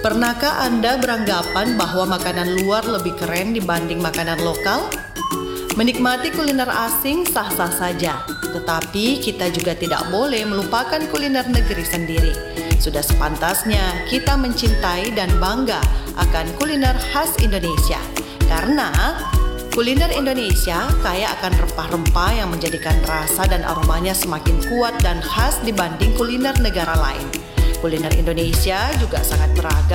Pernahkah Anda beranggapan bahwa makanan luar lebih keren dibanding makanan lokal? Menikmati kuliner asing sah-sah saja, tetapi kita juga tidak boleh melupakan kuliner negeri sendiri. Sudah sepantasnya kita mencintai dan bangga akan kuliner khas Indonesia. Karena kuliner Indonesia kaya akan rempah-rempah yang menjadikan rasa dan aromanya semakin kuat dan khas dibanding kuliner negara lain. Kuliner Indonesia juga sangat beragam.